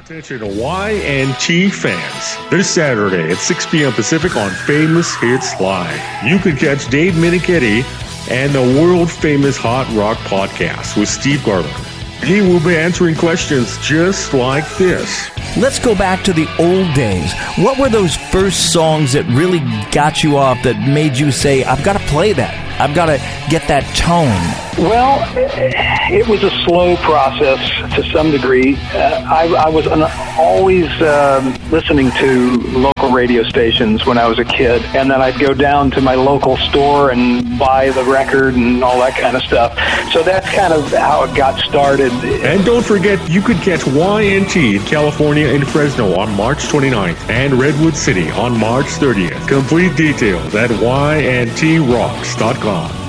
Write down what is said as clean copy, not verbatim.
Attention to Y&T fans. This Saturday at 6 p.m. Pacific on Famous Hits Live. You can catch Dave Minichetti and the world-famous Hot Rock Podcast with Steve Garland. He will be answering questions just like this. Let's go back to the old days. What were those first songs that really got you off, that made you say, I've got to play that. I've got to get that tone? Well, it was a slow process to some degree. I was always listening to local radio stations when I was a kid, and then I'd go down to my local store and buy the record and all that kind of stuff. So that's kind of how it got started. And don't forget, you could catch Y&T in California in Fresno on March 29th and Redwood City on March 30th. Complete details at yntrocks.com.